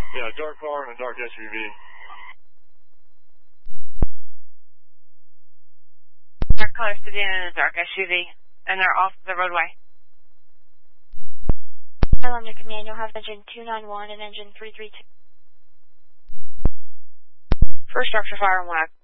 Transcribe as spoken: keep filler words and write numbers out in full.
Yeah, dark car and a dark S U V. Dark color sedan and a dark S U V, and they're off the roadway. Highlander Command, you'll have engine two nine one and engine three three two. First structure fire and whack.